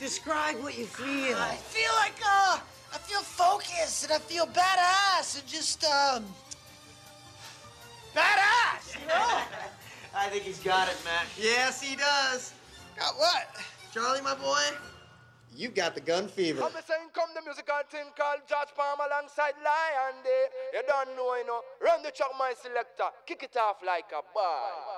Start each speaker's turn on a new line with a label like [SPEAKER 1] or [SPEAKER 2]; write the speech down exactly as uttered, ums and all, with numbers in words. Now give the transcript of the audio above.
[SPEAKER 1] Describe what you feel.
[SPEAKER 2] I feel like, uh, I feel focused and I feel badass and just, um, badass, you know?
[SPEAKER 1] I think he's got it, Mac.
[SPEAKER 3] Yes, he does.
[SPEAKER 2] Got what?
[SPEAKER 3] Charlie, my boy, you've got the gun fever.
[SPEAKER 4] I'm saying come the musical thing called George Palm alongside Lion Day. You don't know, you know. Run the track, my selector. Kick it off like a ball.